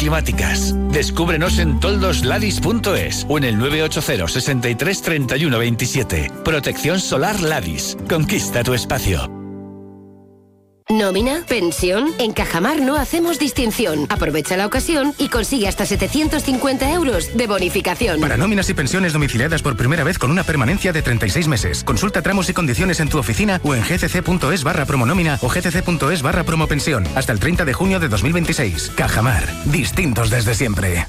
climáticas. Descúbrenos en toldosladis.es o en el 980 63 31 27. Protección solar Ladis. Conquista tu espacio. ¿Nómina? ¿Pensión? En Cajamar no hacemos distinción. Aprovecha la ocasión y consigue hasta 750 euros de bonificación. Para nóminas y pensiones domiciliadas por primera vez con una permanencia de 36 meses. Consulta tramos y condiciones en tu oficina o en gcc.es/promonómina o gcc.es/promopensión. Hasta el 30 de junio de 2026. Cajamar. Distintos desde siempre.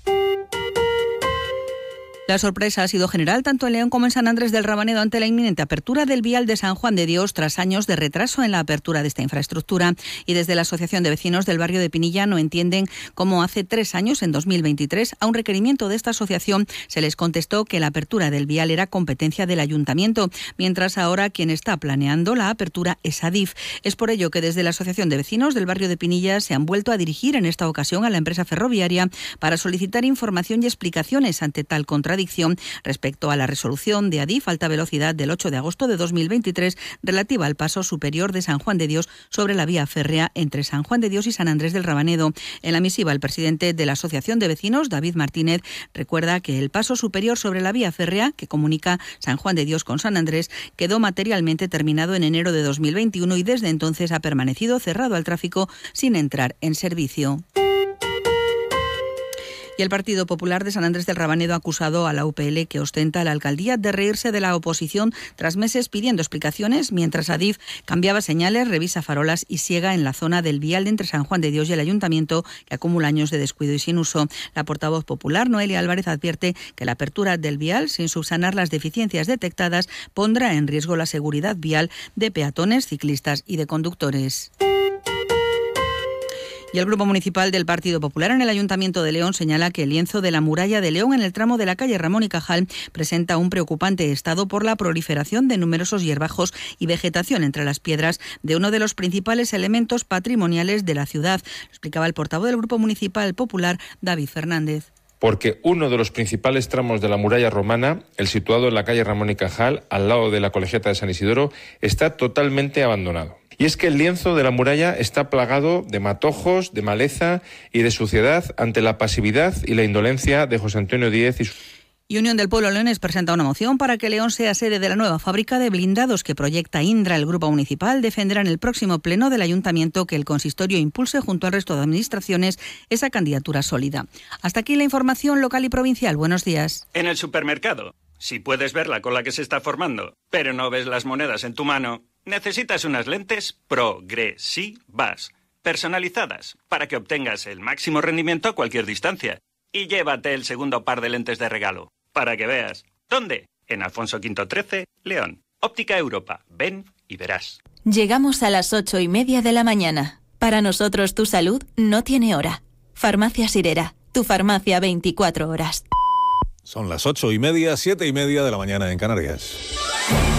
La sorpresa ha sido general tanto en León como en San Andrés del Rabanedo ante la inminente apertura del vial de San Juan de Dios tras años de retraso en la apertura de esta infraestructura. Y desde la Asociación de Vecinos del barrio de Pinilla no entienden cómo hace 3 años, en 2023, a un requerimiento de esta asociación se les contestó que la apertura del vial era competencia del ayuntamiento, mientras ahora quien está planeando la apertura es Adif. Es por ello que desde la Asociación de Vecinos del barrio de Pinilla se han vuelto a dirigir en esta ocasión a la empresa ferroviaria para solicitar información y explicaciones ante tal contradicción respecto a la resolución de Adif Alta Velocidad del 8 de agosto de 2023 relativa al paso superior de San Juan de Dios sobre la vía férrea entre San Juan de Dios y San Andrés del Rabanedo. En la misiva, el presidente de la Asociación de Vecinos, David Martínez, recuerda que el paso superior sobre la vía férrea que comunica San Juan de Dios con San Andrés quedó materialmente terminado en enero de 2021 y desde entonces ha permanecido cerrado al tráfico sin entrar en servicio. Y el Partido Popular de San Andrés del Rabanedo ha acusado a la UPL, que ostenta la alcaldía, de reírse de la oposición tras meses pidiendo explicaciones, mientras Adif cambiaba señales, revisa farolas y siega en la zona del vial entre San Juan de Dios y el Ayuntamiento, que acumula años de descuido y sin uso. La portavoz popular, Noelia Álvarez, advierte que la apertura del vial, sin subsanar las deficiencias detectadas, pondrá en riesgo la seguridad vial de peatones, ciclistas y de conductores. Y el Grupo Municipal del Partido Popular en el Ayuntamiento de León señala que el lienzo de la muralla de León en el tramo de la calle Ramón y Cajal presenta un preocupante estado por la proliferación de numerosos hierbajos y vegetación entre las piedras de uno de los principales elementos patrimoniales de la ciudad. Lo explicaba el portavoz del Grupo Municipal Popular, David Fernández. Porque uno de los principales tramos de la muralla romana, el situado en la calle Ramón y Cajal, al lado de la Colegiata de San Isidoro, está totalmente abandonado. Y es que el lienzo de la muralla está plagado de matojos, de maleza y de suciedad ante la pasividad y la indolencia de José Antonio Díez y su... Y Unión del Pueblo Leones presenta una moción para que León sea sede de la nueva fábrica de blindados que proyecta Indra. El Grupo Municipal defenderá en el próximo pleno del Ayuntamiento que el consistorio impulse junto al resto de administraciones esa candidatura sólida. Hasta aquí la información local y provincial. Buenos días. En el supermercado, si puedes ver la cola que se está formando, pero no ves las monedas en tu mano, necesitas unas lentes progresivas, personalizadas, para que obtengas el máximo rendimiento a cualquier distancia. Y llévate el segundo par de lentes de regalo, para que veas. ¿Dónde? En Alfonso V 13, León. Óptica Europa. Ven y verás. Llegamos a las 8:30 de la mañana. Para nosotros tu salud no tiene hora. Farmacia Sirera, tu farmacia 24 horas. Son las 8:30, 7:30 de la mañana en Canarias.